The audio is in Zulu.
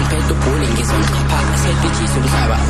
配都不吝给送，怕谁对其松开吧。